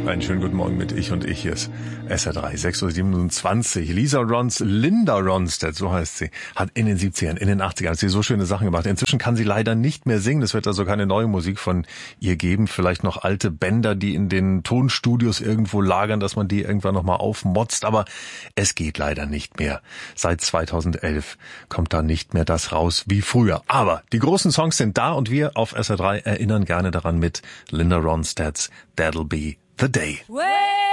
Einen schönen guten Morgen mit Ich und Ich. Hier ist SR3, 6:27 Uhr. Linda Ronstadt, so heißt sie, hat in den 70ern, in den 80ern hat sie so schöne Sachen gemacht. Inzwischen kann sie leider nicht mehr singen. Es wird also keine neue Musik von ihr geben. Vielleicht noch alte Bänder, die in den Tonstudios irgendwo lagern, dass man die irgendwann nochmal aufmotzt. Aber es geht leider nicht mehr. Seit 2011 kommt da nicht mehr das raus wie früher. Aber die großen Songs sind da und wir auf SR3 erinnern gerne daran mit Linda Ronstadts That'll Be the Day.